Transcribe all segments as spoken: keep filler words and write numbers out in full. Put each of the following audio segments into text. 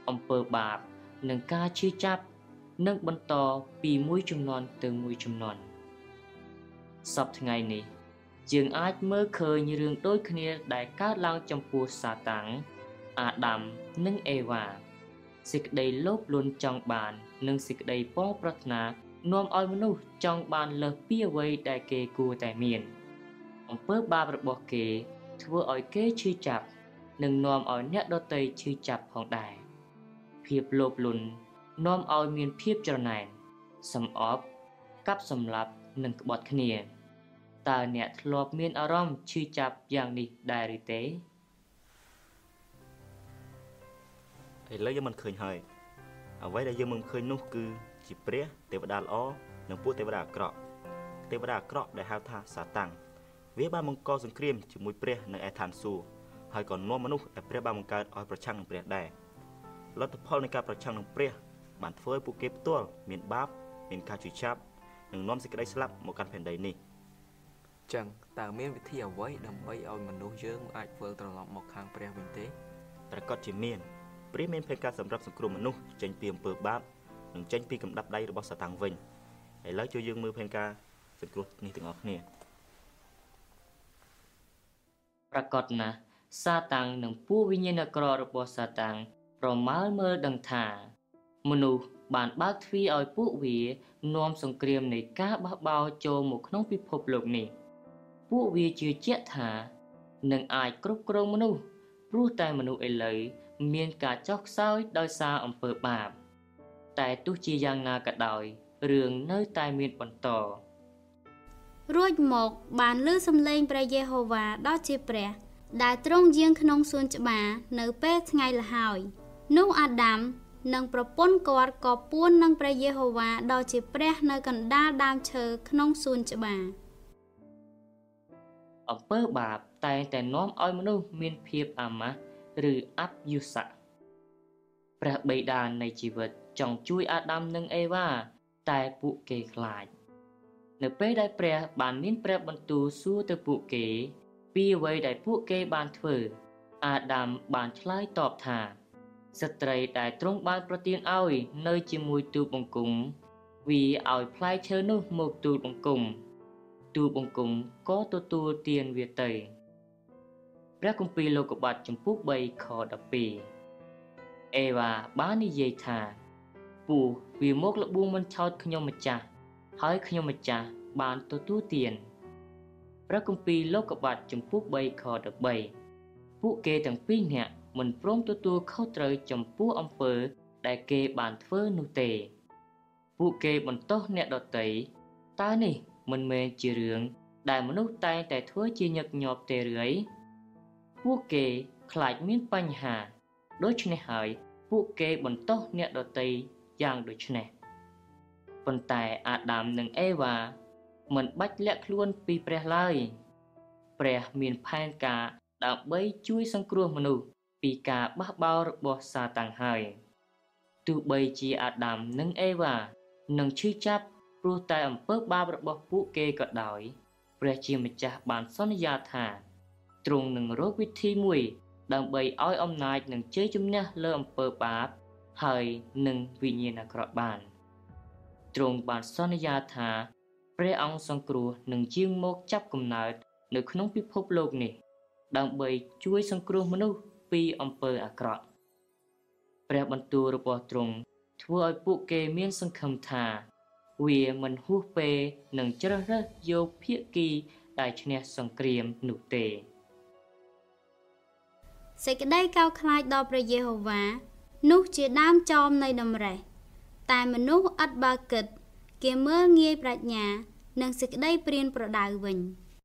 អំពើបាបនិងការឈឺចាប់នឹងបន្តពីមួយជំនាន់ទៅមួយជំនាន់សពថ្ងៃនេះយើងអាចមើលឃើញរឿងដូចគ្នាដែលកើតឡើងចំពោះសាតាំងអាដាមនិងអេវ៉ាសេចក្តីលោភលន់ចង់បាននិងសេចក្តីប៉ងប្រាថ្នានាំឲ្យមនុស្សចង់បានលើសពីអ្វីដែលគេគួរតែមានអំពើបាបរបស់គេធ្វើឲ្យគេឈឺចាប់និងនាំឲ្យអ្នកដទៃឈឺចាប់ផងដែរភាពលោភលន់នាំឲ្យមានភាពច្រណែនសំអប់កាប់សម្លាប់និងក្បត់គ្នាតើអ្នកធ្លាប់មានអារម្មណ៍ឈឺចាប់យ៉ាងនេះដែរឬទេឥឡូវយើងមិនឃើញហើយអ្វីដែលយើងមិនឃើញនោះគឺជាព្រះទេវតាល្អនិងពួកទេវតាអាក្រក់ទេវតាអាក្រក់ដែលហៅថាសាតាំងវាបានបង្កសង្គ្រាមជាមួយព្រះនៅឯឋានសួគ៌ហើយក៏នាំមនុស្សដែលព្រះបានបង្កើតឲ្យប្រឆាំងនឹងព្រះដែរលទ្ធផលនៃការប្រឆាំងនឹងព្រះបានធ្វើឲ្យពួកគេផ្ទាល់មានបាបមានការជឿចាប់និងនាំសេចក្តីស្លាប់មកកាន់ផែនដីនេះចឹងតើមានវិធីអ្វីដើម្បីឲ្យមនុស្សយើងអាចវិលត្រឡប់មកខាងព្រះវិញទេប្រកាសជាមានព្រះមានផែនការសម្រាប់សង្គ្រោះមនុស្សចេញពីអំពើបាបនិងចេញពីកំដាប់ដៃរបស់សាតាំងវិញឥឡូវជួយយើងមើលផែនការសង្គ្រោះនេះទាំងអស់គ្នាប្រកាសណាស់សាតាំងនិងពួកវិញ្ញាណអាក្រក់របស់សាតាំងប្រមាលមើលដឹងថាមនុស្សបានបើកទ្វារឲ្យពួកវានាំសង្គ្រាមនៃការបះបោរចូលមកក្នុងពិភពលោកនេះពួកវាជឿជាក់ថានឹងអាចគ្រប់គ្រងមនុស្សព្រោះតែមនុស្សឥឡូវមានការចោះខ្សោយដោយសារអំពើបាបតែទោះជាយ៉ាងណាក៏ដោយរឿងនៅតែមានបន្តរួចមកបានឮសំឡេងព្រះយេហូវ៉ាដ៏ជាព្រះដែលទ្រង់យាងក្នុងសួនច្បារនៅពេលថ្ងៃលហើយនោះអាដាមនិងប្រពន្ធគាត់ក៏ពួននឹងព្រះយេហូវ៉ាដ៏ជាព្រះនៅកណ្ដាលដើមឈើក្នុងសួនច្បារអំពើបាបតែងតែនាំឲ្យមនុស្សមានភាពអាម៉ាស់ឬអព្យុសៈព្រះបិតានៃជីវិតចង់ជួយអាដាមនិងអេវ៉ាតែពួកគេខ្លាចនៅពេលដែលព្រះបានមានព្រះបន្ទូលសួរទៅពួកគេពីអ្វីដែលពួកគេបានធ្វើអាដាមបានឆ្លើយតបថាស្ត្រីដែលទ្រង់បានប្រទានឲ្យនៅជាមួយទូលបង្គំវាឲ្យផ្លែឈើនោះមកទូលបង្គំទូលបង្គំក៏ទទួលទានវាទៅព្រះគម្ពីរលោកុបាទចំពុកបីខដប់ពីរអេវ៉ាបាននិយាយថាពូវាមកលបួងមិនឆោតខ្ញុំម្ចាស់ហើយខ្ញុំម្ចាស់បានទទួលទានព្រះគម្ពីរលោកុបាទចំពុកបីខដប់បីពួកគេទាំងពីរនាក់មិនព្រមទទួលខុសត្រូវចំពោះអំពើដែលគេបានធ្វើនោះទេពួកគេបន្តោសអ្នកដទៃតើនេះមិនមែនជារឿងដែលមនុស្សតែងតែធ្វើជាញឹកញាប់ទេឬអីពួកគេខ្លាចមានបញ្ហាដូច្នេះហើយពួកគេបន្តោសអ្នកដទៃយ៉ាងដូចនេះប៉ុន្តែអាដាមនិងអេវ៉ាមិនបាច់លាក់ខ្លួនពីព្រះឡើយព្រះមានផែនការដើម្បីជួយសង្គ្រោះមនុស្សពីការបះបោររបស់សាតាំងហើយទោះបីជាអាដាមនិងអេវ៉ានឹងឈឺចាប់ព្រោះតែអំពើបាបរបស់ពួកគេក៏ដោយព្រះជាម្ចាស់បានសន្យាថាទ្រង់នឹងរកវិធីមួយដើម្បីឲ្យអំណាចនិងជ័យជំនះលើអំពើបាបហើយនឹងវិញ្ញាណអាក្រក់បានទ្រង់បានសន្យាថាព្រះអង្គសង្គ្រោះនឹងយាងមកចាប់កំណើតនៅក្នុងពិភពលោកនេះដើម្បីជួយសង្គ្រោះមនុស្សពីអំពើអាក្រក់ព្រះបន្ទូលរបស់ទ្រង់ធ្វើឲ្យពួកគេមានសង្ឃឹមថាវាមិនហួសពេលនឹងជ្រើសរើសយកភាគីដែលឈ្នះសង្គ្រាមនោះទេសេចក្តីកោតខ្លាចដល់ព្រះយេហូវ៉ានោះជាដើមចោមនៃដំរេះតែមនុស្សឥតបើគិតគេមើលងាយប្រាជ្ញានិងសេចក្តីព្រានប្រដៅវិញ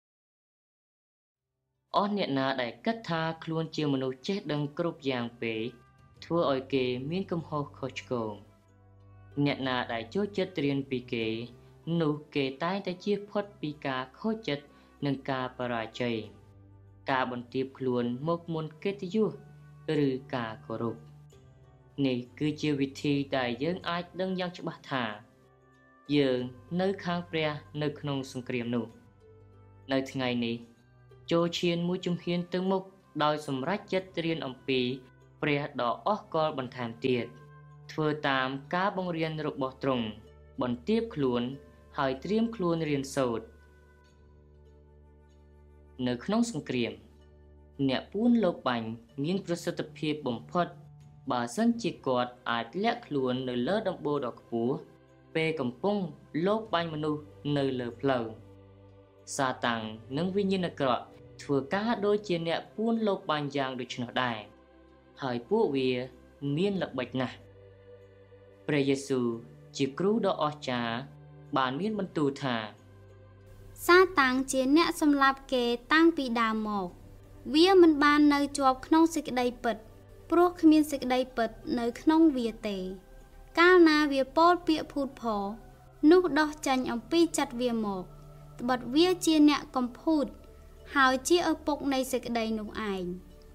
អស់អ្នកណាដែលគិតថាខ្លួនជាមនុស្សចេះដឹងគ្រប់យ៉ាងពេកធ្វើឲ្យគេមានកំហុសខុសឆ្គងអ្នកណាដែលចូលចិត្តរៀនពីគេនោះគេតែងតែជៀសផុតពីការខូចចិត្តនិងការបរាជ័យការបន្ទាបខ្លួនមកមុនកិត្តិយសឬការគោរពនេះគឺជាវិធីដែលយើងអាចដឹងយ៉ាងច្បាស់ថាយើងនៅខាងព្រះនៅក្នុងសង្គ្រាមនោះនៅថ្ងៃនេះចូលឈានមួយជំហានទៅមុខដោយសម្រេចចិត្តរៀនអំពីព្រះដ៏អស្ចារ្យបន្ថែមទៀតធ្វើតាមការបង្រៀនរបស់ទ្រង់បន្ទាបខ្លួនហើយត្រៀមខ្លួនរៀនសូត្រនៅក្នុងសង្គ្រាមអ្នកពួនលោកបាញ់មានប្រសិទ្ធភាពបំផុតបើសិនជាគាត់អាចលាក់ខ្លួននៅលើដំបូលដ៏ខ្ពស់ពេលកំពុងលោកបាញ់មនុស្សនៅលើផ្លូវសាតាំងនិងវិញ្ញាណអាក្រក់ធ្វើការដូចជាអ្នកពួនលោកបាញ់យ៉ាងដូច្នោះដែរហើយពួកវាមានល្បិចណាស់ព្រះយេស៊ូវជាគ្រូដ៏អស្ចារ្យបានមានបន្ទូលថាសាតាំងជាអ្នកសម្លាប់គេតាំងពីដើមមកវាមិនបាននៅជាប់ក្នុងសេចក្តីពិតព្រោះគ្មានសេចក្តីពិតនៅក្នុងវាទេកាលណាវាពោលពាក្យភូតផលនោះដោះចេញអំពីចិត្តវាមកត្បិតវាជាអ្នកកំភូតហើយជាឪពុកនៃសេចក្តីនោះឯង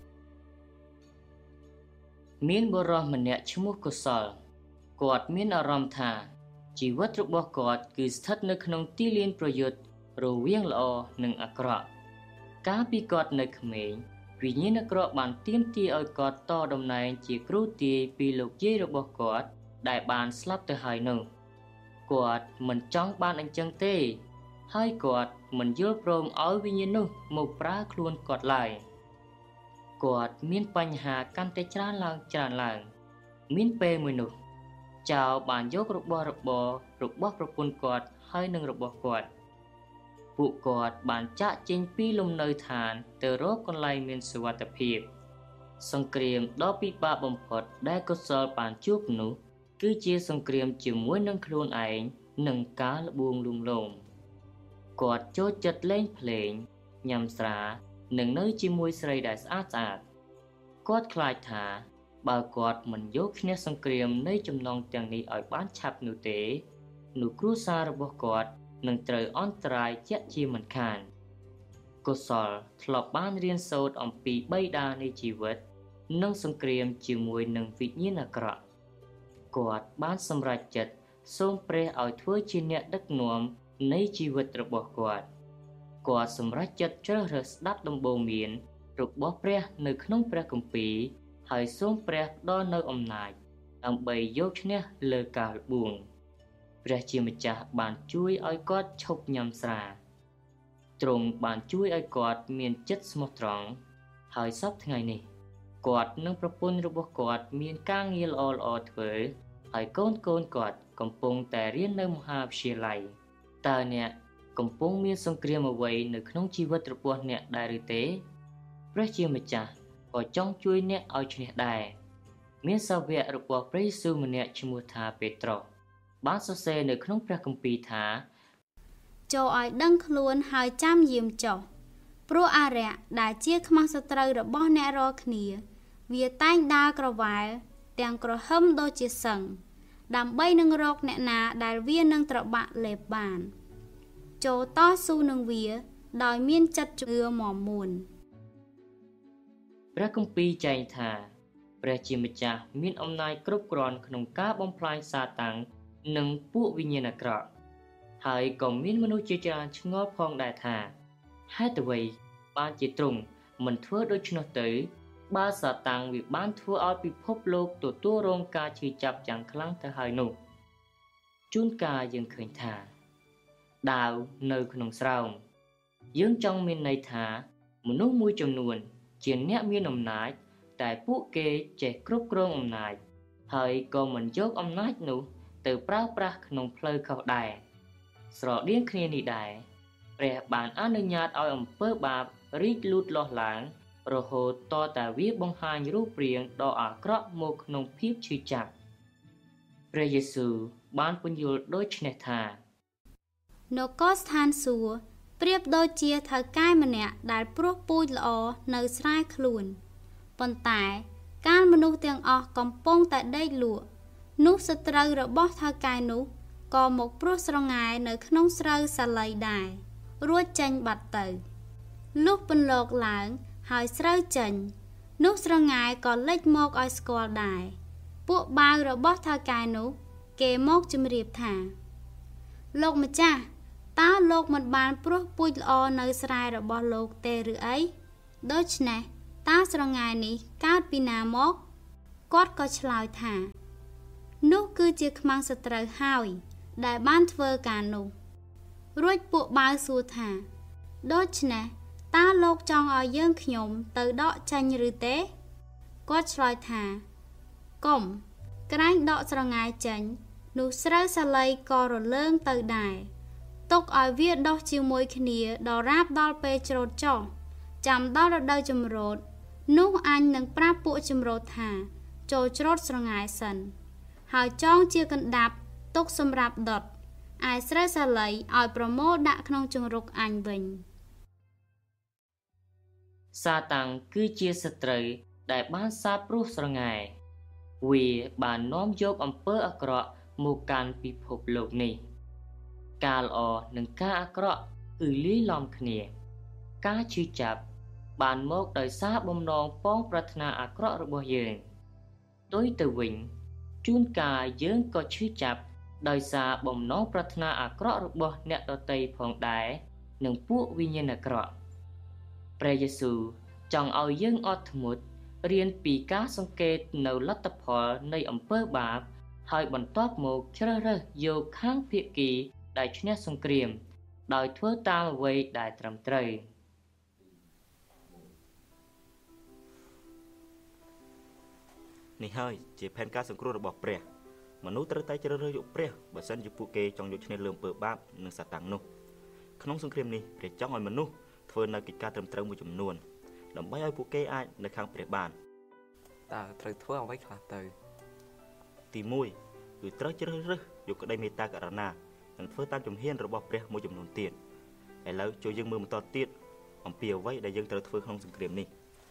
មានបុរសម្នាក់ឈ្មោះកុសលគាត់មានអារម្មណ៍ថាជីវិតរបស់គាត់គឺស្ថិតនៅក្នុងទីលានប្រយុទ្ធរវាងល្អនិងអាក្រក់កាលពីគាត់នៅក្មេងវិញ្ញាណអាក្រក់បានទាមទារឲ្យគាត់តតំណែងជាគ្រូទាយពីលោកយាយរបស់គាត់ដែលបានស្លាប់ទៅហើយនោះគាត់មិនចង់បានអញ្ចឹងទេហើយគាត់មិនយល់ព្រមឲ្យវិញ្ញាណនោះមកប្រើខ្លួនគាត់ឡើយគាត់មានបញ្ហាកាន់តែច្រើនឡើងច្រើនឡើងមានពេលមួយនោះចៅបានយករបស់របររបស់ប្រពន្ធគាត់ហើយនឹងរបស់គាត់ពួកគាត់បានចាក់ចេញពីលំនៅឋានទៅរកកន្លែងមានសុវត្ថិភាពសង្គ្រាមដ៏ពិបាកបំផុតដែលកុសលបានជួបនោះគឺជាសង្គ្រាមជាមួយនឹងខ្លួនឯងនិងការលបួងលំលងគាត់ចូលចិត្តលេងភ្លេងញ៉ាំស្រានិងនៅជាមួយស្រីដែលស្អាតស្អាតគាត់ខ្លាចថាបើគាត់មិនយកឈ្នះសង្គ្រាមនៃចំណងទាំងនេះឲ្យបានឆាប់នោះទេនោះគ្រួសាររបស់គាត់នឹងត្រូវអន្តរាយជាក់ជាមិនខាន កុសលធ្លាប់បានរៀនសូត្រអំពីបិតានៃជីវិតនិងសង្គ្រាមជាមួយនឹងវិញ្ញាណអាក្រក់គាត់បានសម្រេចចិត្តសូមព្រះឲ្យធ្វើជាអ្នកដឹកនាំនៃជីវិតរបស់គាត់គាត់សម្រេចចិត្តជ្រើសរើសស្ដាប់ដំបូន្មានរបស់ព្រះនៅក្នុងព្រះគម្ពីរហើយសូមព្រះផ្ដល់នូវអំណាចដើម្បីយកឈ្នះលើការបួងព្រះជាម្ចាស់បានជួយឲ្យគាត់ឈប់ញ៉ាំស្រាទ្រង់បានជួយឲ្យគាត់មានចិត្តស្មោះត្រង់ហើយសពថ្ងៃនេះគាត់និងប្រពន្ធរបស់គាត់មានការងារល្អល្អធ្វើហើយកូនកូនគាត់កំពុងតែរៀននៅមហាវិទ្យាល័យតើអ្នកកំពុងមានសង្គ្រាមអ្វីនៅក្នុងជីវិតរបស់អ្នកដែរឬទេព្រះជាម្ចាស់ក៏ចង់ជួយអ្នកឲ្យឈ្នះដែរមានសាវករបស់ព្រះយេស៊ូវម្នាក់ឈ្មោះថាពេត្រុសបានសរសេរនៅក្នុងព្រះគម្ពីរថាចូលឲ្យដឹងខ្លួនហើយចាំយាមចុះព្រោះអារក្សដែលជាខ្មាស់សត្រូវរបស់អ្នករាល់គ្នាវាតែងដើរក្រវ៉ាល់ទាំងក្រហមដូចជាសឹងដើម្បីនឹងរកអ្នកណាដែលវានឹងត្របាក់លេបបានចូលតស៊ូនឹងវាដោយមានចិត្តជំនឿមាំមួនព្រះគម្ពីរចែងថាព្រះជាម្ចាស់មានអំណាចគ្រប់គ្រាន់ក្នុងការបំផ្លាញសាតាំងនិងពួកវិញ្ញាណអាក្រក់ហើយក៏មានមនុស្សជាច្រើនឆ្ងល់ផងដែរថាហេតុអ្វីបានជាទ្រង់មិនធ្វើដូច្នោះទៅបើសាតាំងវាបានធ្វើឲ្យពិភពលោកទទួលរងការឈឺចាប់យ៉ាងខ្លាំងទៅហើយនោះជួនកាលយើងឃើញថាដាវនៅក្នុងស្រោមយើងចង់មានន័យថាមនុស្សមួយចំនួនជាអ្នកមានអំណាចតែពួកគេចេះគ្រប់គ្រងអំណាចហើយក៏មិនយកអំណាចនោះទៅប្រើប្រាស់ក្នុងផ្លូវខុសដែរស្រដៀងគ្នានេះដែរព្រះបានអនុញ្ញាតឲ្យអំពើបាបរីកលូតលាស់ឡើងរហូតតតែវាបង្ហាញរូបរាងដ៏អាក្រក់មកក្នុងភាពឈឺចាប់ព្រះយេស៊ូវបានពន្យល់ដូចនេះថានគរស្ថានសួគ៌ប្រៀបដូចជាថៅកែម្នាក់ដែលព្រោះពូជល្អនៅស្រែខ្លួនប៉ុន្តែកាលមនុស្សទាំងអស់កំពុងតែដេកលក់នោះសត្រូវរបស់ថៅកែនោះក៏មកព្រោះស្រងាយនៅក្នុងស្រូវសាលីដែររួចចេញបាត់ទៅលុះពន្លកឡើងហើយស្រូវចេញនោះស្រងាយក៏លេចមកឲ្យស្គាល់ដែរពួកបាវរបស់ថៅកែនោះគេមកជម្រាបថាលោកម្ចាស់តើលោកមិនបានព្រោះពូជល្អនៅស្រែរបស់លោកទេឬអីដូច្នេះតើស្រងាយនេះកើតពីណាមកគាត់ក៏ឆ្លើយថានោះគឺជាខ្មាំងសត្រូវហើយដែលបានធ្វើការនោះរួចពួកបាវសួរថាដូច្នេះតើលោកចង់ឲ្យយើងខ្ញុំទៅដកចេញឬទេគាត់ឆ្លើយថាកុំក្រែងដកស្រងាយចេញនោះស្រូវសាលីក៏រលើងទៅដែរទុកឲ្យវាដុះជាមួយគ្នាដល់រាបដល់ពេលច្រូតចុះចាំដល់រដូវចម្រូតនោះអញនឹងប្រាប់ពួកចម្រូតថាចូលច្រូតស្រងាយសិនហើយចងជាកណ្ដាប់ទុកសម្រាប់ដុតឯស្រូវសាលីឲ្យប្រមូលដាក់ក្នុងជង្រុកអញវិញសាតាំងគឺជាសត្រូវដែលបានសាបព្រោះស្រងាយវាបាននាំយកអំពើអាក្រក់មកកាន់ពិភពលោកនេះការល្អនិងការអាក្រក់គឺលាយឡំគ្នាការឈឺចាប់បានមកដោយសារបំណងប៉ងប្រាថ្នាអាក្រក់របស់យើងដូចទៅវិញជួនកាលយើងក៏ឈឺចាប់ដោយសារបំណងប្រាថ្នាអាក្រក់របស់អ្នកដទៃផងដែរនិងពួកវិញ្ញាណអាក្រក់ព្រះយេស៊ូវចង់ឲ្យយើងអត់ធ្មត់រៀនពីការសង្កេតនៅលទ្ធផលនៃអំពើបាបហើយបន្ទាប់មកជ្រើសរើសយកខាងភាគីដែលឈ្នះសង្គ្រាមដោយធ្វើតាមអ្វីដែលត្រឹមត្រូវនេះហើយជាផែនការសង្គ្រោះរបស់ព្រះមនុស្សត្រូវតែជ្រើសរើសយកព្រះបើសិនជាពួកគេចង់យកឈ្នះលើអំពើបាបនិងសាតាំងនោះក្នុងសង្គ្រាមនេះព្រះចង់ឲ្យមនុស្សធ្វើនៅកិច្ចការត្រឹមត្រូវមួយចំនួនដើម្បីឲ្យពួកគេអាចនៅខាងព្រះបានតើត្រូវធ្វើអ្វីខ្លះទៅទីមួយគឺត្រូវជ្រើសរើសយកក្តីមេត្តាករុណានិងធ្វើតាមជំហានរបស់ព្រះមួយចំនួនទៀតឥឡូវចូលយើងមើលបន្តទៀតអំពីអ្វីដែលយើងត្រូវធ្វើក្នុងសង្គ្រាមនេះ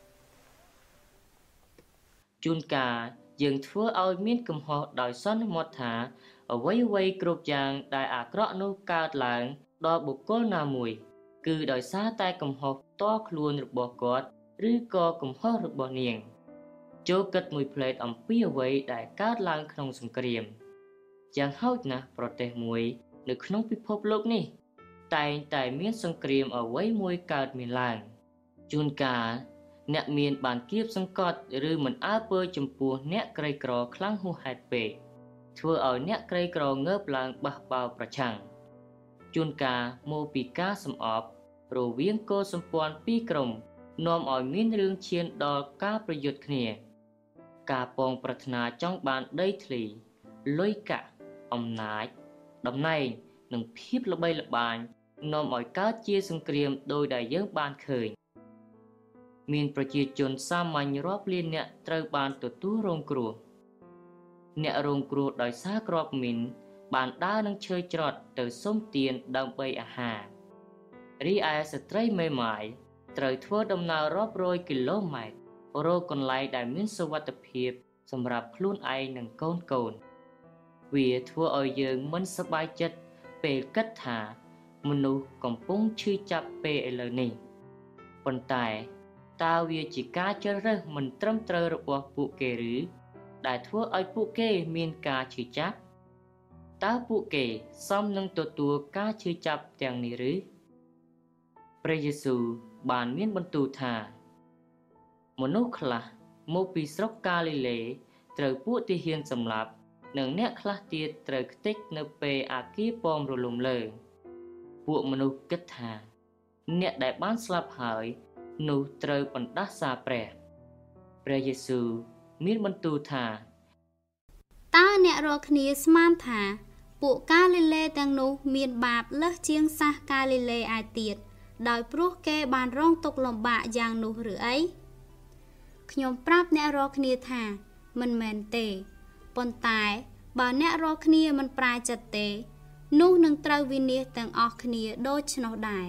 ជួនកាលយើងធ្វើឲ្យមានកំហុសដោយសន្មត់ថាអ្វីអ្វីគ្រប់យ៉ាងដែលអាក្រក់នោះកើតឡើងដល់បុគ្គលណាមួយគឺដោយសារតែកំហុសផ្ទាល់ខ្លួនរបស់គាត់ឬក៏កំហុសរបស់នាងចូលគិតមួយផ្លេតអំពីអ្វីដែលកើតឡើងក្នុងសង្គ្រាមយ៉ាងហោចណាស់ប្រទេសមួយនៅក្នុងពិភពលោកនេះតែងតែមានសង្គ្រាមអ្វីមួយកើតមានឡើងជួនកាលអ្នកមានបានគៀបសង្កត់ឬមិនអើពើចំពោះអ្នកក្រីក្រខ្លាំងហួសហេតុពេកធ្វើឲ្យអ្នកក្រីក្រងើបឡើងបះបោរប្រឆាំងជួនកាលមកពីការសម្អប់រវាងកុលសម្ព័ន្ធពីរក្រុមនាំឲ្យមានរឿងឈានដល់ការប្រយុទ្ធគ្នាការពងប្រាថ្នាចង់បានដីធ្លីលុយកាក់អំណាចតំណែងនិងភាពល្បីល្បាញនាំឲ្យកើតជាសង្គ្រាមដោយដែលយើងបានឃើញមានប្រជាជនសាមញ្ញរាប់លានអ្នកត្រូវបានទទួលរងគ្រោះអ្នករងគ្រោះដោយសារគ្រាប់មីនបានដើរនឹងឈើច្រត់ទៅសុំទានដើម្បីអាហាររីឯស្ត្រីមេម៉ាយត្រូវធ្វើដំណើររាប់រយគីឡូម៉ែត្ររកកន្លែងដែលមានសុវត្ថិភាពសម្រាប់ខ្លួនឯងនិងកូនកូនវាធ្វើឲ្យយើងមិនសប្បាយចិត្តពេលគិតថាមនុស្សកំពុងឈឺចាប់ពេលឥឡូវនេះប៉ុន្តែតើវាជាការជ្រើសរើសមិនត្រឹមត្រូវរបស់ពួកគេឬដែលធ្វើឲ្យពួកគេមានការឈឺចាប់តើពួកគេសមនឹងទទួលការឈឺចាប់ទាំងនេះឬព្រះយេស៊ូវបានមានបន្ទូលថាមនុស្សខ្លះមកពីស្រុកកាលីលេត្រូវពួកទាហានសម្លាប់និងអ្នកខ្លះទៀតត្រូវខ្ទេចនៅពេលអាគារប៉មរលំលើពួកមនុស្សគិតថាអ្នកដែលបានស្លាប់ហើយនោះត្រូវបណ្ដាសាព្រះព្រះយេស៊ូវមានបន្ទូលថាតើអ្នករាល់គ្នាស្មានថាពួកកាលីលេទាំងនោះមានបាបលើសជាងសាសកាលីលេឯទៀតដោយព្រោះគេបានរងទុក្ខលំបាកយ៉ាងនោះឬអីខ្ញុំប្រាប់អ្នករាល់គ្នាថាមិនមែនទេប៉ុន្តែបើអ្នករាល់គ្នាមិនប្រាជ្ញចិត្តទេនោះនឹងត្រូវវិនាសទាំងអស់គ្នាដូច្នោះដែរ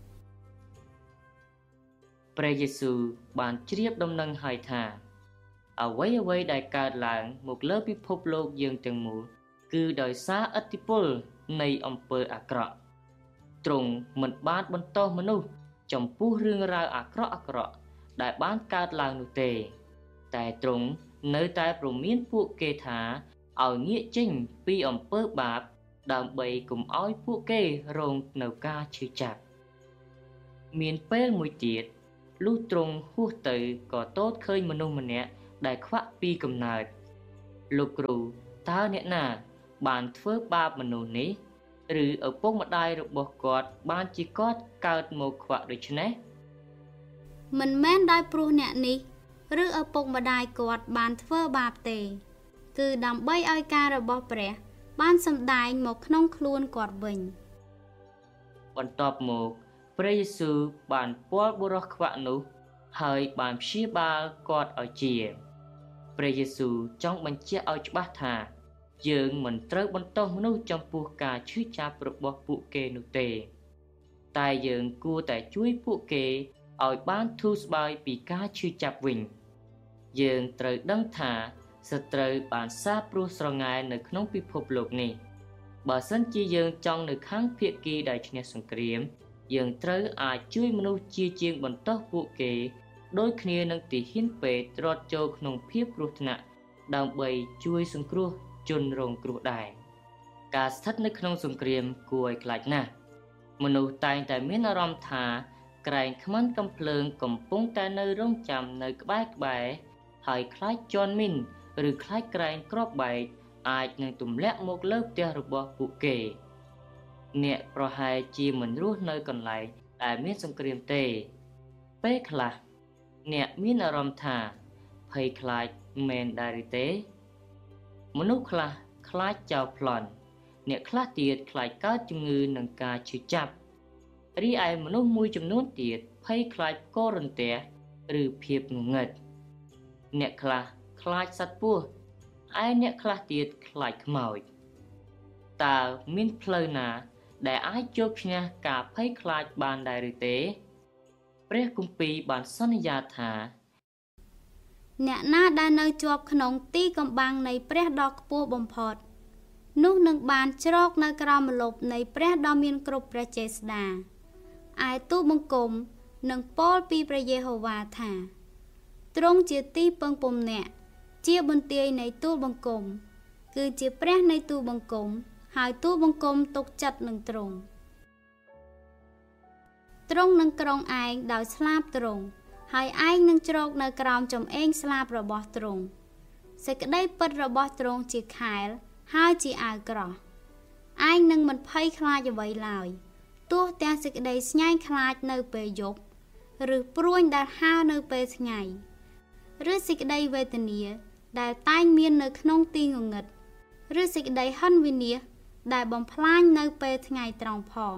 ព្រះយេស៊ូវបានជ្រាបដំណឹងហើយថាអ្វីអ្វីដែលកើតឡើងមកលើពិភពលោកយើងទាំងមូលគឺដោយសារឥទ្ធិពលនៃអំពើអាក្រក់ទ្រង់មិនបានបន្តោសមនុស្សចំពោះរឿងរ៉ាវអាក្រក់អាក្រក់ដែលបានកើតឡើងនោះទេតែទ្រង់នៅតែព្រមានពួកគេថាឲ្យងាកចេញពីអំពើបាបដើម្បីកុំឲ្យពួកគេរងនៅការឈឺចាប់មានពេលមួយទៀតលុះទ្រង់ហួសទៅក៏ទតឃើញមនុស្សម្នាក់ដែលខ្វាក់ពីកំណើតលោកគ្រូតើអ្នកណាបានធ្វើបាបមនុស្សនេះឬឪពុកម្ដាយរបស់គាត់បានជាគាត់កើតមកខ្វាក់ដូច្នេះមិនមែនដោយព្រោះអ្នកនេះឬឪពុកម្ដាយគាត់បានធ្វើបាបទេគឺដើម្បីឲ្យការរបស់ព្រះបានសម្ដែងមកក្នុងខ្លួនគាត់វិញបន្ទាប់មកព្រះយេស៊ូវបានពាល់បុរសខ្វាក់នោះហើយបានព្យាបាលគាត់ឲ្យជាព្រះយេស៊ូវចង់បញ្ជាក់ឲ្យច្បាស់ថាយើងមិនត្រូវបន្តោសមនុស្សចំពោះការឈឺចាប់របស់ពួកគេនោះទេតែយើងគួរតែជួយពួកគេឲ្យបានធូរស្បើយពីការឈឺចាប់វិញយើងត្រូវដឹងថាសត្រូវបានសាបព្រោះស្រងែនៅក្នុងពិភពលោកនេះបើសិនជាយើងចង់នៅខាងភាគីដែលឈ្នះសង្គ្រាមយើងត្រូវអាចជួយមនុស្សជាជាងបន្តោសពួកគេដូចគ្នានឹងទាហានពេទ្យរត់ចូលក្នុងភាពគ្រោះថ្នាក់ដើម្បីជួយសង្គ្រោះជនរងគ្រោះដែរការស្ថិតនៅក្នុងសង្គ្រាមគួរឲ្យខ្លាចណាស់មនុស្សតែងតែមានអារម្មណ៍ថាក្រែងខ្មាន់កំភ្លើងកំពុងតែនៅរង់ចាំនៅក្បែរក្បែរហើយខ្លាចជន់មីនឬខ្លាចក្រែងគ្រាប់បែកអាចនឹងទម្លាក់មកលើផ្ទះរបស់ពួកគេអ្នកប្រហែលជាមិនរស់នៅកន្លែងដែលមានសង្គ្រាមទេពេលខ្លះអ្នកមានអារម្មណ៍ថាភ័យខ្លាចមែនដែរឬទេមនុស្សខ្លះខ្លាចចោលប្លន់អ្នកខ្លះទៀតខ្លាចកើតជំងឺនិងការឈឺចាប់រីឯមនុស្សមួយចំនួនទៀតភ័យខ្លាចកូររន្ទះឬភាពងងឹតអ្នកខ្លះខ្លាចសត្វពស់ឯអ្នកខ្លះទៀតខ្លាចខ្មោចតើមានផ្លូវណាដែលអាចជោគឈ្នះការភ័យខ្លាចបានដែរឬទេព្រះគម្ពីរបានសន្យាថាអ្នកណាដែលនៅជាប់ក្នុងទីកំបាំងនៃព្រះដ៏ខ្ពស់បំផុតនោះនឹងបានជ្រកនៅក្រោមម្លប់នៃព្រះដ៏មានគ្រប់ព្រះចេស្តាឯទូលបង្គំនឹងពោលពីព្រះយេហូវ៉ាថាទ្រង់ជាទីពឹងពំនាក់ជាបន្ទាយនៃទូលបង្គំគឺជាព្រះនៃទូលបង្គំហើយទូលបង្គំទុកចិត្តនឹងទ្រង់ទ្រង់នឹងក្រុងឯងដោយស្លាបទ្រង់ហើយឯងនឹងជ្រកនៅក្រោមចំអេងស្លាបរបស់ទ្រង់សេចក្តីពិតរបស់ទ្រង់ជាខែលហើយជាអាវក្រោះឯងនឹងមិនភ័យខ្លាចអ្វីឡើយទោះទាំងសេចក្តីស្ញែងខ្លាចនៅពេលយប់ឬព្រួញដែលហើរនៅពេលថ្ងៃឬសេចក្តីវេទនាដែលតែងមាននៅក្នុងទីងងឹតឬសេចក្តីហិនវិនាសដែលបំផ្លាញនៅពេលថ្ងៃត្រង់ផង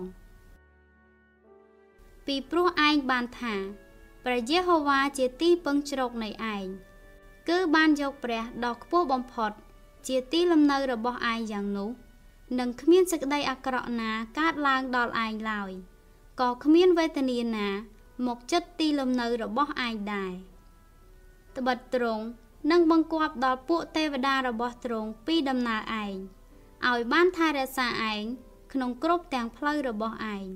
ពីព្រោះឯងបានថាព្រះយេហូវ៉ាជាទីពឹងជ្រកនៃឯងគឺបានយកព្រះដ៏ខ្ពស់បំផុតជាទីលំនៅរបស់ឯងយ៉ាងនោះនឹងគ្មានសេចក្តីអាក្រក់ណាកើតឡើងដល់ឯងឡើយក៏គ្មានវេទនាណាមកចិត្តទីលំនៅរបស់ឯងដែរត្បិតទ្រង់នឹងបង្គាប់ដល់ពួកទេវតារបស់ទ្រង់ពីដំណើរឯងឲ្យបានថែរក្សាឯងក្នុងគ្រប់ទាំងផ្លូវរបស់ឯង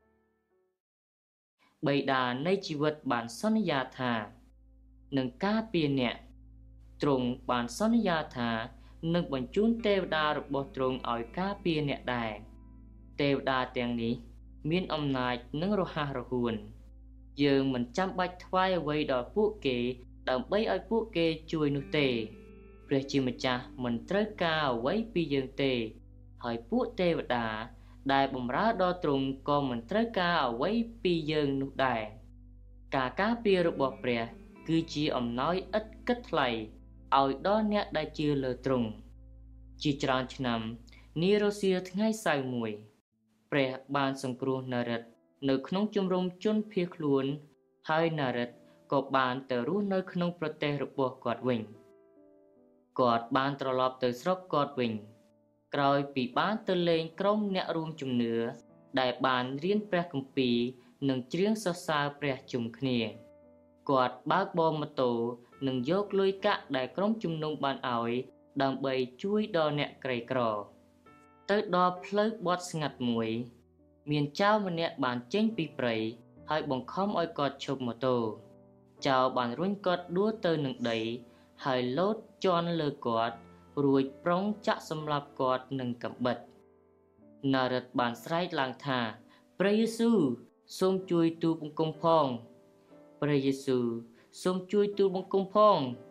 បិតានៃជីវិតបានសន្យាថានឹងការពារអ្នកទ្រង់បានសន្យាថានឹងបញ្ជូនទេវតារបស់ទ្រង់ឲ្យការពារអ្នកដែរទេវតាទាំងនេះមានអំណាចនិងរហ័សរហួនយើងមិនចាំបាច់ថ្វាយអ្វីដល់ពួកគេដើម្បីឲ្យពួកគេជួយនោះទេព្រះជាម្ចាស់មិនត្រូវការអ្វីពីយើងទេហើយពួកទេវតាដែលបម្រើដល់ទ្រង់ក៏មិនត្រូវការអ្វីពីយើងនោះដែរការការពាររបស់ព្រះគឺជាអំណោយឥតគិតថ្លៃឲ្យដល់អ្នកដែលជឿលើទ្រង់ជាច្រើនឆ្នាំនារសៀលថ្ងៃសៅរ៍មួយព្រះបានសង្គ្រោះនារិតនៅក្នុងជំរំជនភៀសខ្លួនហើយនារិតក៏បានទៅរស់នៅក្នុងប្រទេសរបស់គាត់វិញគាត់បានត្រឡប់ទៅស្រុកគាត់វិញក្រោយពីបានទៅលេងក្រុមអ្នករួមជំនឿដែលបានរៀនព្រះគម្ពីរនិងច្រៀងសរសើរព្រះជុំគ្នាគាត់បើកបរម៉ូតូនិងយកលុយកាក់ដែលក្រុមជំនុំបានឲ្យដើម្បីជួយដល់អ្នកក្រីក្រទៅដល់ផ្លូវបត់ស្ងាត់មួយមានចៅម្នាក់បានចេញពីព្រៃហើយបង្ខំឲ្យគាត់ឈប់ម៉ូតូចៅបានរុញគាត់ដួលទៅនឹងដីហើយលោតជន់លើគាត់រួចប្រុងចាក់សម្លាប់គាត់នឹងកាំបិតនារិតបានស្រែកឡើងថាព្រះយេស៊ូវសូមជួយទូលបង្គំផងព្រះយេស៊ូវសូមជួយទូលបង្គំផង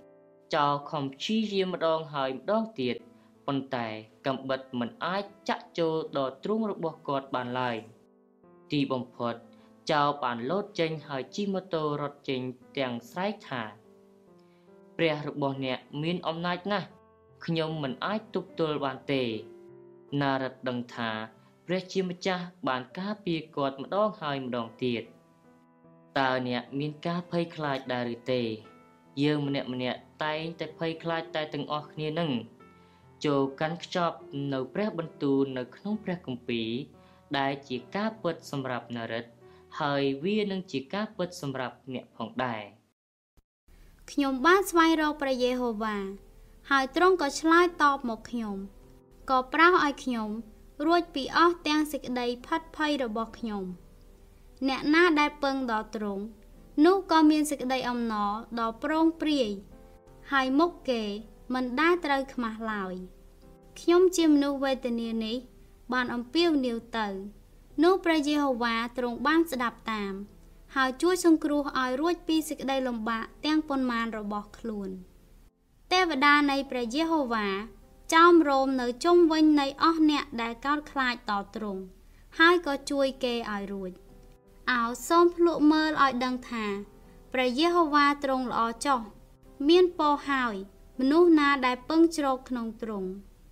ចោលខំព្យាយាមម្ដងហើយម្ដងទៀតប៉ុន្តែកំបិតមិនអាចចាក់ចូលដល់ទ្រូងរបស់គាត់បានឡើយទីបំផុតចោលបានលោតចេញហើយជិះម៉ូតូរត់ចេញទាំងស្រែកថាព្រះរបស់អ្នកមានអំណាចណាស់ខ្ញុំមិនអាចទប់ទល់បានទេណារ៉ាត់ដឹងថាព្រះជាម្ចាស់បានការពារគាត់ម្ដងហើយម្ដងទៀតតើអ្នកមានការភ័យខ្លាចដែរឬទេយើងម្នាក់ម្នាក់តែងតែភ័យខ្លាចតែទាំងអស់គ្នានឹងចូលកាន់ខ្ចប់នៅព្រះបន្ទូលនៅក្នុងព្រះគម្ពីរដែលជាការពិតសម្រាប់ណារិតហើយវានឹងជាការពិតសម្រាប់អ្នកផងដែរខ្ញុំបានស្វែងរកព្រះយេហូវ៉ាហើយទ្រង់ក៏ឆ្លើយតបមកខ្ញុំក៏ប្រោសឲ្យខ្ញុំរួចពីអស់ទាំងសេចក្តីផិតភ័យរបស់ខ្ញុំអ្នកណាដែលពឹងដល់ទ្រង់នោះក៏មានសេចក្តីអំណរដ៏ប្រងព្រាយហើយមុខគេមិនដែលត្រូវខ្មាស់ឡើយខ្ញុំជាមនុស្សវេទនានេះបានអំពាវនាវទៅនោះព្រះយេហូវ៉ាទ្រង់បានស្ដាប់តាមហើយជួយសង្គ្រោះឲ្យរួចពីសេចក្តីលំបាកទាំងប៉ុន្មានរបស់ខ្លួនទេវតានៃព្រះយេហូវ៉ាចោមរោមនៅជុំវិញនៃអស់អ្នកដែលកោតខ្លាចដល់ទ្រង់ហើយក៏ជួយគេឲ្យរួចអោសូមភ្លក់មើលឲ្យដឹងថាព្រះយេហូវ៉ាទ្រង់ល្អចុះមានពរហើយមនុស្សណាដែលពឹងជ្រកក្នុងទ្រង់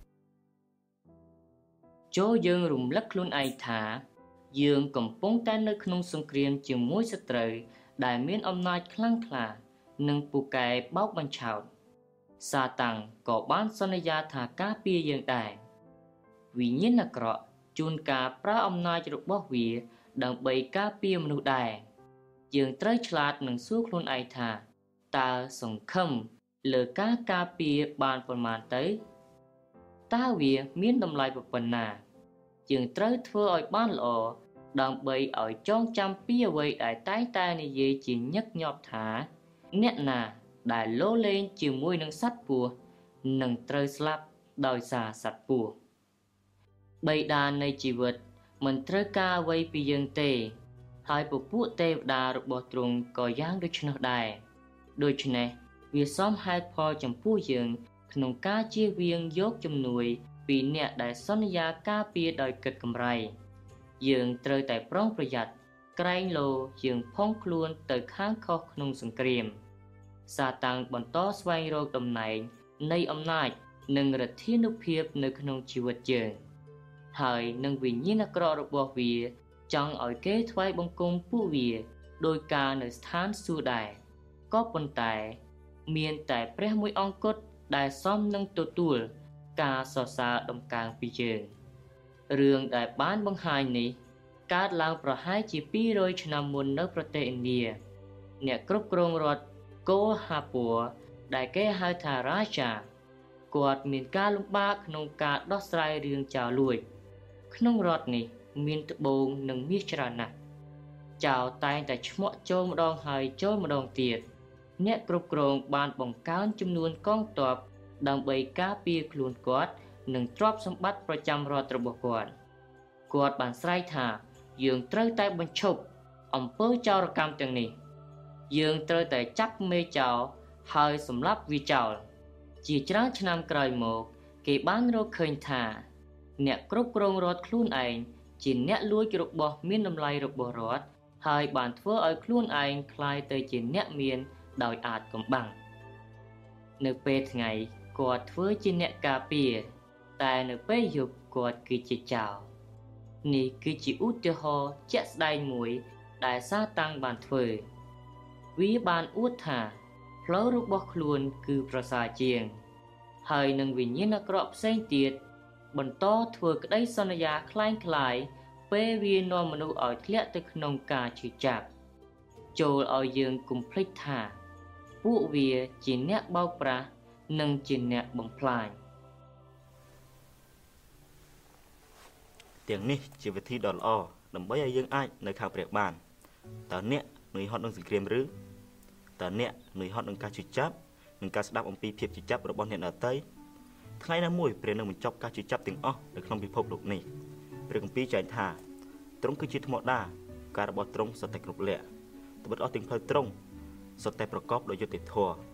ចូលយើងរំលឹកខ្លួនឯងថាយើងកំពុងតែនៅក្នុងសង្គ្រាមជាមួយសត្រូវដែលមានអំណាចខ្លាំងក្លានិងពូកែបោកបញ្ឆោតសាតាំងក៏បានសន្យាថាការពារយើងដែរវិញ្ញាណអាក្រក់ជួនកាលប្រើអំណាចរបស់វាដើម្បីការពារមនុស្សដែរយើងត្រូវឆ្លាតនិងសួរខ្លួនឯងថាតើសង្ឃឹមលើការការពារបានប៉ុន្មានទៅតើវាមានតម្លៃប៉ុណ្ណាយើងត្រូវធ្វើឲ្យបានល្អដើម្បីឲ្យចងចាំពីអ្វីដែលតែងតែនិយាយជាញឹកញាប់ថាអ្នកណាដែលលោលែងជាមួយនឹងសត្វពស់នឹងត្រូវស្លាប់ដោយសារសត្វពស់បិតានៃជីវិតមិនត្រូវការអ្វីពីយើងទេហើយពពួកទេវតារបស់ទ្រង់ក៏យ៉ាងដូច្នោះដែរដូច្នេះវាសមហេតុផលចំពោះយើងក្នុងការជៀសវាងយកជំនួយពីអ្នកដែលសន្យាការពារដោយគិតកម្រៃយើងត្រូវតែប្រុងប្រយ័ត្នក្រែងលោយើងផុងខ្លួនទៅខាងខុសក្នុងសង្គ្រាមសាតាំងបន្តស្វែងរកតំណែងនៃអំណាចនិងឫទ្ធានុភាពនៅក្នុងជីវិតយើងហើយនឹងវិញ្ញាណអាក្រក់របស់វាចង់ឲ្យគេថ្វាយបង្គំពួកវាដោយការនៅស្ថានសួគ៌ដែរក៏ប៉ុន្តែមានតែព្រះមួយអង្គគត់ដែលសមនឹងទទួលការសរសើរដំកើងពីយើងរឿងដែលបានបង្ហាញនេះកើតឡើងប្រហែលជាពីររយឆ្នាំមុននៅប្រទេសឥណ្ឌាអ្នកគ្រប់គ្រងរដ្ឋកូហាពូដែលគេហៅថារាជាគាត់មានការលំបាកក្នុងការដោះស្រាយរឿងចោរលួចក្នុងរដ្ឋនេះមានត្បូងនិងមាសច្រើនណាស់ចោរតែងតែឈ្មក់ចូលម្ដងហើយចូលម្ដងទៀតអ្នកគ្រប់គ្រងបានបង្កើនចំនួនកងទ័ពដើម្បីការពារខ្លួនគាត់និងទ្រព្យសម្បត្តិប្រចាំរដ្ឋរបស់គាត់គាត់បានស្រែកថាយើងត្រូវតែបញ្ឈប់អំពើចោរកម្មទាំងនេះយើងត្រូវតែចាប់មេចោរហើយសម្លាប់វាចោលជាច្រើនឆ្នាំក្រោយមកគេបានរកឃើញថាអ្នកគ្រប់គ្រងរដ្ឋខ្លួនឯងជាអ្នកលួចរបស់មានតម្លៃរបស់រដ្ឋហើយបានធ្វើឲ្យខ្លួនឯងคล้ายទៅជាអ្នកមានដោយអាចកំបាំងនៅពេលថ្ងៃគាត់ធ្វើជាអ្នកការពារតែនៅពេលយប់គាត់គឺជាចោរនេះគឺជាឧទាហរណ៍ជាក់ស្ដែងមួយដែលសាតាំងបានធ្វើវាបានអួតថាផ្លូវរបស់ខ្លួនគឺប្រសើរជាងហើយនឹងវិញ្ញាណអាក្រក់ផ្សេងទៀតបន្តធ្វើក្តីសន្យាคล้ายៗពេលវានាំមនុស្សឲ្យធ្លាក់ទៅក្នុងការឈឺចាប់ចូលឲ្យយើងកុំភ្លេចថាពួកវាជាអ្នកបោកប្រាស់និងជាអ្នកបំផ្លាញទាំងនេះជាវិធីដ៏ល្អដើម្បីឲ្យយើងអាចនៅខាងព្រះបានតើអ្នកនឿយហត់នឹងសង្គ្រាមឬតើអ្នកនឿយហត់នឹងការជិះចាប់និងការស្ដាប់អំពីភាពជិះចាប់របស់អ្នកដទៃថ្ងៃណាមួយព្រះនឹងបញ្ចប់ការជិះចាប់ទាំងអស់នៅក្នុងពិភពលោកនេះព្រះគម្ពីរចែងថាទ្រង់គឺជាធម្មតាការរបស់ទ្រង់សុទ្ធតែគ្រប់លក្ខត្បិតអស់ទាំងផ្លូវទ្រង់សុទ្ធតែប្រកបដោយយុត្តិធម៌ទ្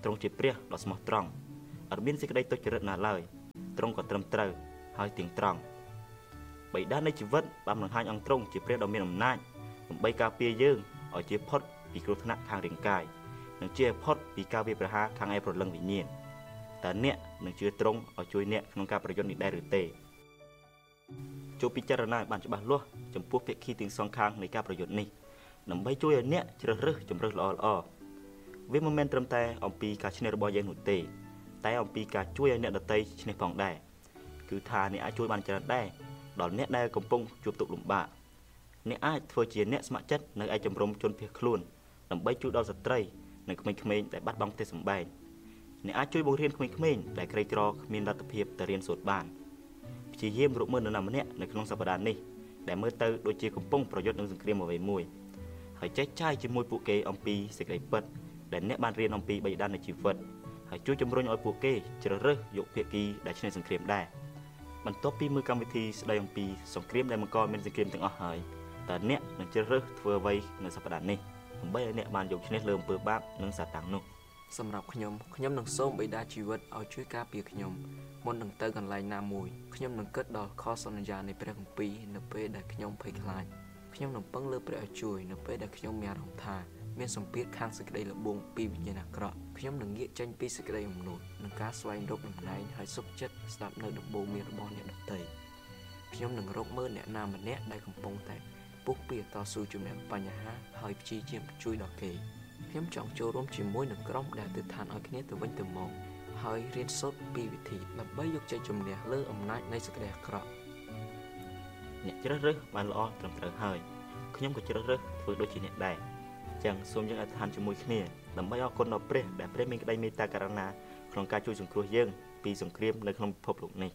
ទ្រង់ជាព្រះដ៏ស្មោះត្រង់អត់មានសេចក្តីទុច្ចរិតណាឡើយទ្រង់ក៏ត្រឹមត្រូវហើយទៀងត្រង់បិតានៃជីវិតបានបង្ហាញអង្គទ្រង់ជាព្រះដ៏មានអំណាចដើម្បីការពារយើងឲ្យជាផុតពីគ្រោះថ្នាក់ខាងរាងកាយនិងជាផុតពីការវាយប្រហារខាងឯព្រលឹងវិញ្ញាណតើអ្នកនឹងជឿទ្រង់ឲ្យជួយអ្នកក្នុងការប្រយុទ្ធនេះដែរឬទេចូលពិចារណាឲ្យបានច្បាស់លាស់ចំពោះភាគីទាំងសងខាងនៃការប្រយុទ្ធនេះដើម្បីជួយឲ្យអ្នកជ្រើសរើសជម្រើសល្អល្អវាមិនមែនត្រឹមតែអំពីការឈ្នះរបស់យើងនោះទេតែអំពីការជួយឲ្យអ្នកដទៃឈ្នះផងដែរគឺថាអ្នកអាចជួយបានច្រើនដែរដល់អ្នកដែលកំពុងជួបទុក្ខលំបាកអ្នកអាចធ្វើជាអ្នកស្ម័គ្រចិត្តនៅឯជំរំជនភៀសខ្លួនដើម្បីជួយដល់ស្ត្រីនិងក្មេងៗដែលបាត់បង់ផ្ទះសម្បែងអ្នកអាចជួយបង្រៀនក្មេងៗដែលក្រីក្រគ្មានលទ្ធភាពទៅរៀនសូត្របានព្យាយាមរកមើលនរណាម្នាក់នៅក្នុងសប្តាហ៍នេះដែលមើលទៅដូចជាកំពុងប្រយុទ្ធនឹងសង្គ្រាមអ្វីមួយហើយចែកចាយជាមួយពួកគេអំពីសេចក្តីពិតដែលអ្នកបានរៀនអំពីបិតានៃជីវិតហើយជួយជំរុញឲ្យពួកគេជ្រើសរើសយកភាគីដែលឈ្នះសង្គ្រាមដែរបន្ទាប់ពីមើលកម្មវិធីស្ដីអំពីសង្គ្រាមដែលបង្កមានសង្គ្រាមទាំងអស់ហើយតើអ្នកនឹងជ្រើសរើសធ្វើអ្វីនៅសប្តាហ៍នេះដើម្បីឲ្យអ្នកបានយកឈ្នះលើអំពើបាបនិងសាតាំងនោះសម្រាប់ខ្ញុំខ្ញុំនឹងសូមបិតាជីវិតឲ្យជួយការពារខ្ញុំមុននឹងទៅកន្លែងណាមួយខ្ញុំនឹងគិតដល់ខសន្យានៃព្រះគម្ពីរនៅពេលដែលខ្ញុំភ័យខ្លាចខ្ញុំនឹងពឹងលើព្រះឲ្យជួយនៅពេលដែលខ្ញុំមានអារម្មណ៍ថាមានសម្ពាធខាងសេចក្តីល្បួងពីវិញ្ញាណអាក្រក់ខ្ញុំនឹងងាកចេញពីសេចក្តីអំនួតនិងការស្វែងរកតំណែងហើយសុខចិត្តស្ដាប់នៅដំបូន្មានរបស់អ្នកដទៃខ្ញុំនឹងរកមើលអ្នកណាម្នាក់ដែលកំពុងតែពុះពៀតស៊ូជំនះបញ្ហាហើយព្យាយាមជួយដល់គេខ្ញុំចង់ចូលរួមជាមួយនឹងក្រុមដែលទិដ្ឋានឲ្យគ្នាទៅវិញទៅមកហើយរៀនសូត្រពីវិធីដើម្បីយកជ័យជំនះលើអំណាចនៃសេចក្តីអាក្រក់អ្នកជ្រើសរើសបានល្អត្រឹមត្រូវហើយខ្ញុំក៏ជ្រើសរើសធ្វើដូចជាអ្នកដែរចឹងសូមយើងអធិដ្ឋានជាមួយគ្នាដើម្បីអរគុណដល់ព្រះដែលព្រះមានក្តីមេត្តាករុណាក្នុងការជួយសង្គ្រោះយើងពីសង្គ្រាមនៅក្នុងពិភពលោកនេះ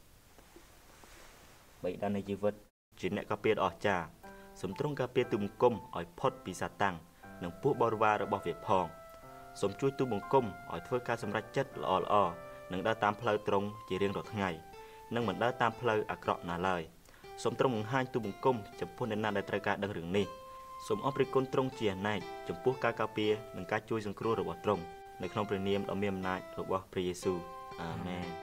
បិតានៃជីវិតជាអ្នកការពារដ៏អស្ចារ្យសូមទ្រង់ការពារទូបង្គំឲ្យផុតពីសាតាំងនិងពួកបរិវាររបស់វាផងសូមជួយទូបង្គំឲ្យធ្វើការសម្រេចចិត្តល្អល្អនិងដើរតាមផ្លូវត្រង់ជារៀងរាល់ថ្ងៃនិងមិនដើរតាមផ្លូវអាក្រក់ណាឡើយសូមទ្រង់បង្ហាញទូបង្គំចំពោះអ្នកណាដែលត្រូវការដឹងរឿងនេះសូមអរព្រគុណទ្រង់ជាអនេកចំពោះការការពារនិងការជួយសង្គ្រោះរបស់ទ្រង់នៅក្នុងព្រះនាមដ៏មានអំណាចរបស់ព្រះយេស៊ូវអាមែន